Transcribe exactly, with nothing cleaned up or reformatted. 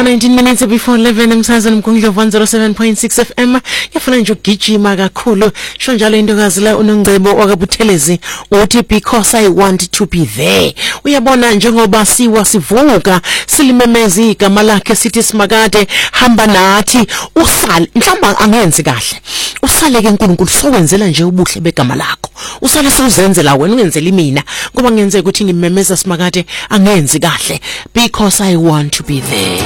nineteen minutes before eleven emsazweni mkhundlo one oh seven point six F M. Yafuna nje ukugijima kakhulu. Sho njalo intokazi la uNongcebo wakabuthelezi uthi because I want to be there. Uyabona njengoba siwa sivuka silimemeza igama lakhe sithi simakade hamba nathi usale mhlamba angenzi kahle. Usale ke uNkulunkulu sowenzela nje ubuhle begama lakho. Usale sozenzela wena ungenzela mina ngoba ngenze ukuthi ngimemeza simakade angenzi kahle because I want to be there.